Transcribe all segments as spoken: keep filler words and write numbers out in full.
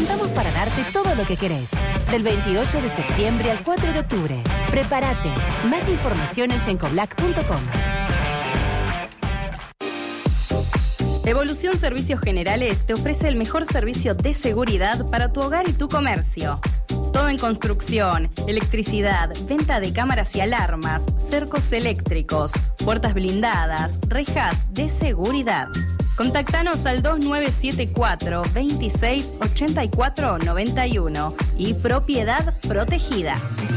juntamos para darte todo lo que querés. Del veintiocho de septiembre al cuatro de octubre. Prepárate. Más información en cencoblac punto com. Evolución Servicios Generales te ofrece el mejor servicio de seguridad para tu hogar y tu comercio. Todo en construcción, electricidad, venta de cámaras y alarmas, cercos eléctricos, puertas blindadas, rejas de seguridad. Contactanos al dos nueve siete cuatro, veintiséis ochenta y cuatro noventa y uno y Propiedad Protegida.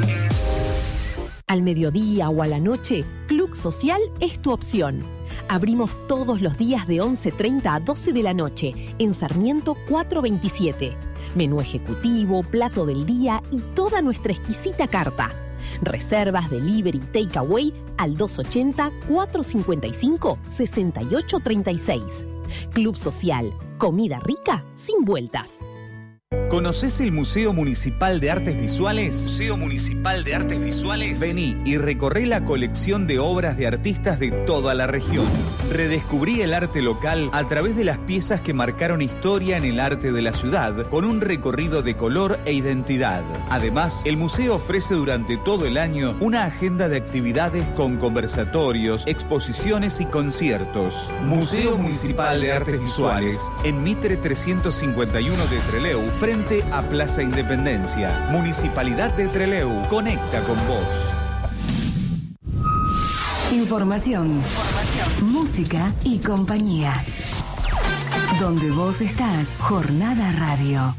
Al mediodía o a la noche, Club Social es tu opción. Abrimos todos los días de once treinta a doce de la noche en Sarmiento cuatrocientos veintisiete. Menú ejecutivo, plato del día y toda nuestra exquisita carta. Reservas, delivery, takeaway al dos ochenta, cuatrocientos cincuenta y cinco, sesenta y ocho treinta y seis. Club Social, comida rica sin vueltas. ¿Conocés el Museo Municipal de Artes Visuales? Museo Municipal de Artes Visuales. Vení y recorré la colección de obras de artistas de toda la región. Redescubrí el arte local a través de las piezas que marcaron historia en el arte de la ciudad, con un recorrido de color e identidad. Además, el museo ofrece durante todo el año una agenda de actividades con conversatorios, exposiciones y conciertos. Museo Municipal de Artes Visuales, en Mitre trescientos cincuenta y uno de Trelew, frente a Plaza Independencia. Municipalidad de Trelew, conecta con vos. Información, Información, música y compañía. Donde vos estás, Jornada Radio.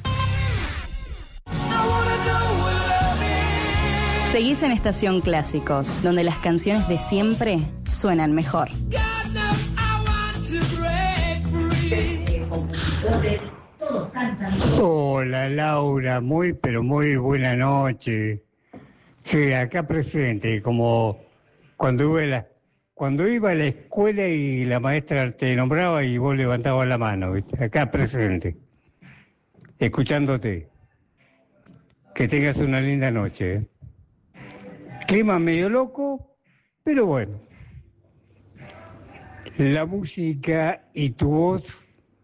Seguís en Estación Clásicos, donde las canciones de siempre suenan mejor. Hola Laura, muy pero muy buena noche. Sí, acá presente, como cuando iba a la, cuando iba a la escuela y la maestra te nombraba y vos levantabas la mano, ¿viste? Acá presente, escuchándote. Que tengas una linda noche. ¿eh? Clima medio loco, pero bueno. La música y tu voz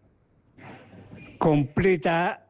completa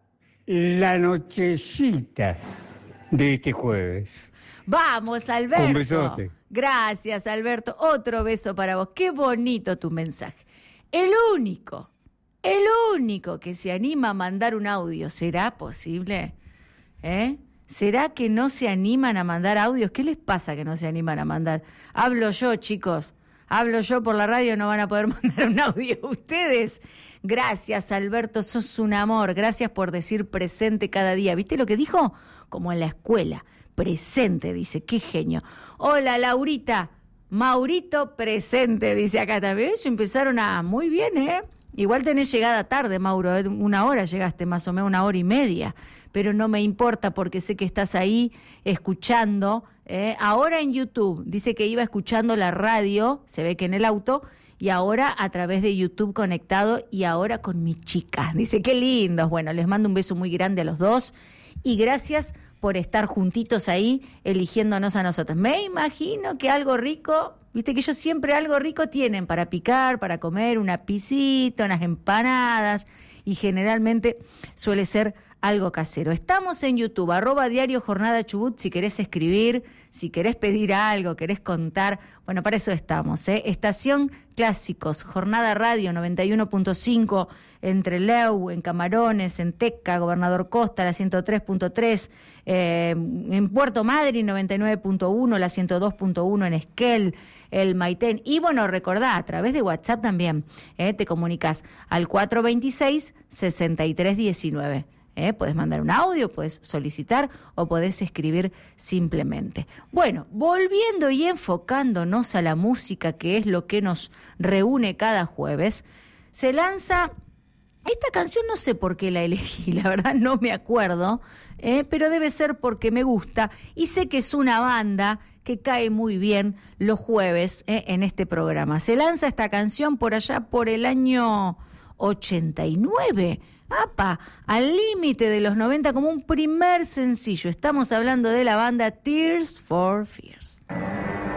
la nochecita de este jueves. Vamos, Alberto. Un besote. Gracias, Alberto. Otro beso para vos. Qué bonito tu mensaje. El único, el único que se anima a mandar un audio, ¿será posible? ¿Eh? ¿Será que no se animan a mandar audios? ¿Qué les pasa que no se animan a mandar? Hablo yo, chicos. Hablo yo por la radio, no van a poder mandar un audio ustedes. Gracias, Alberto, sos un amor. Gracias por decir presente cada día. ¿Viste lo que dijo? Como en la escuela. Presente, dice. Qué genio. Hola, Laurita. Maurito, presente, dice acá también. Eso empezaron a... Muy bien, ¿eh? Igual tenés llegada tarde, Mauro. ¿eh? Una hora llegaste, más o menos, una hora y media. Pero no me importa porque sé que estás ahí escuchando. ¿eh? Ahora en YouTube. Dice que iba escuchando la radio. Se ve que en el auto... Y ahora a través de YouTube conectado y ahora con mi chica. Dice, qué lindos. Bueno, les mando un beso muy grande a los dos. Y gracias por estar juntitos ahí, eligiéndonos a nosotros. Me imagino que algo rico, viste que ellos siempre algo rico tienen para picar, para comer, una pisita, unas empanadas. Y generalmente suele ser algo casero. Estamos en YouTube, arroba Diario Jornada Chubut, si querés escribir, si querés pedir algo, querés contar, bueno, para eso estamos, ¿eh? Estación Clásicos, Jornada Radio noventa y uno punto cinco en Trelew, en Camarones, en Teca, Gobernador Costa, la ciento tres punto tres, eh, en Puerto Madryn noventa y nueve punto uno, la ciento dos punto uno en Esquel, el Maitén. Y bueno, recordá, a través de WhatsApp también, ¿eh? Te comunicas al cuatro veintiséis, sesenta y tres diecinueve. ¿Eh? Puedes mandar un audio, puedes solicitar o podés escribir simplemente. Bueno, volviendo y enfocándonos a la música, que es lo que nos reúne cada jueves, se lanza esta canción, no sé por qué la elegí, la verdad no me acuerdo, ¿eh? Pero debe ser porque me gusta y sé que es una banda que cae muy bien los jueves ¿eh? en este programa. Se lanza esta canción por allá por el año ochenta y nueve, ¡apa!, al límite de los noventa como un primer sencillo. Estamos hablando de la banda Tears for Fears.